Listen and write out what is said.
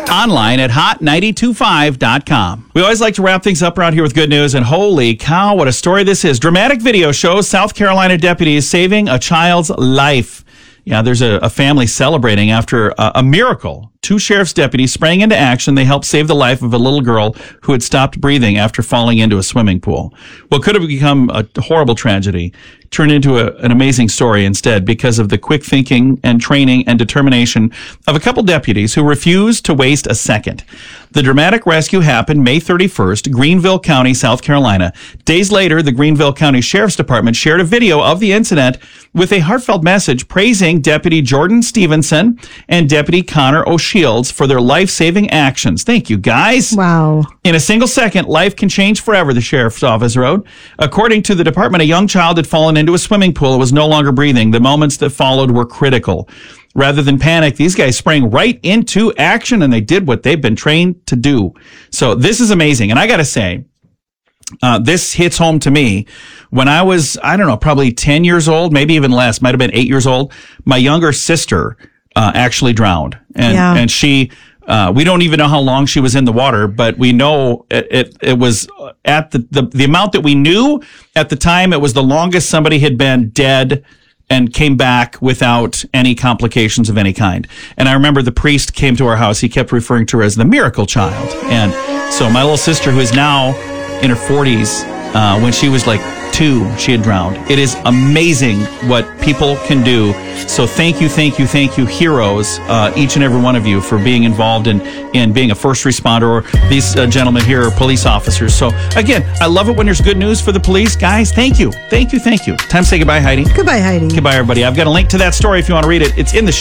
online at hot925.com. We always like to wrap things up around here with good news, and holy cow, what a story this is. Dramatic video shows South Carolina deputies saving a child's life. Yeah, there's a family celebrating after a miracle. 2 sheriff's deputies sprang into action. They helped save the life of a little girl who had stopped breathing after falling into a swimming pool. What could have become a horrible tragedy turned into an amazing story instead because of the quick thinking and training and determination of a couple deputies who refused to waste a second. The dramatic rescue happened May 31st, Greenville County, South Carolina. Days later, the Greenville County Sheriff's Department shared a video of the incident with a heartfelt message praising Deputy Jordan Stevenson and Deputy Connor O'Shields for their life-saving actions. Thank you, guys. Wow. In a single second, life can change forever, the sheriff's office wrote. According to the department, a young child had fallen into a swimming pool and was no longer breathing. The moments that followed were critical. Rather than panic, these guys sprang right into action, and they did what they've been trained to do. So this is amazing. And I got to say, this hits home to me. When I was, I don't know, probably 10 years old, maybe even less, might have been 8 years old, my younger sister actually drowned. And she, we don't even know how long she was in the water, but we know it was at the amount that we knew at the time, it was the longest somebody had been dead and came back without any complications of any kind. And I remember the priest came to our house. He kept referring to her as the miracle child. And so my little sister, who is now in her 40s, when she was like 2, she had drowned. It is amazing what people can do. So thank you, heroes, each and every one of you, for being involved in being a first responder, or these gentlemen here are police officers. So again, I love it when there's good news for the police. Guys, thank you. Time to say goodbye, Heidi. Goodbye, Heidi. Goodbye, everybody. I've got a link to that story if you want to read it. It's in the show.